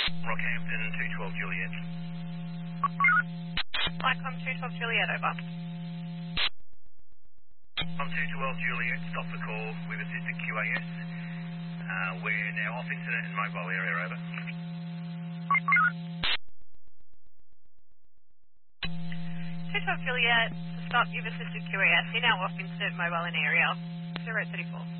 Rockhampton, 212 Juliet. Flightcom 212 Juliet, over. I'm 212 Juliet, stop the call. We've assisted QAS. We're now off incident in mobile area, over. 212 Juliet, to stop, you've assisted QAS. You're now off incident mobile in area 034.